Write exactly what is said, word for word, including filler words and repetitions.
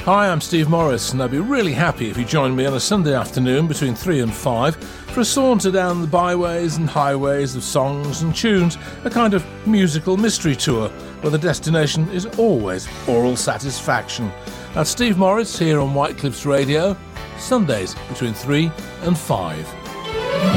Hi, I'm Steve Morris, and I'd be really happy if you joined me on a Sunday afternoon between three and five for a saunter down the byways and highways of songs and tunes, a kind of musical mystery tour where the destination is always oral satisfaction. That's Steve Morris here on White Cliffs Radio, Sundays between three and five.